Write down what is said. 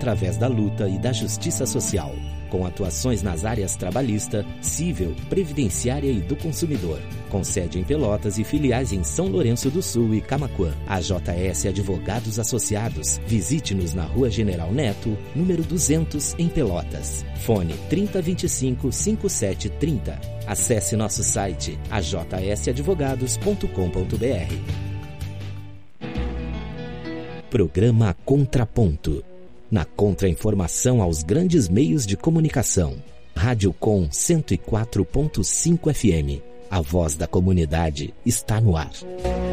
através da luta e da justiça social, com atuações nas áreas trabalhista, civil, previdenciária e do consumidor. Com sede em Pelotas e filiais em São Lourenço do Sul e Camaquã. AJS Advogados Associados. Visite-nos na Rua General Neto, número 200, em Pelotas. Fone 3025-5730. Acesse nosso site ajsadvogados.com.br. Programa Contraponto. Na contra-informação aos grandes meios de comunicação. Rádio Com 104.5 FM. A voz da comunidade está no ar.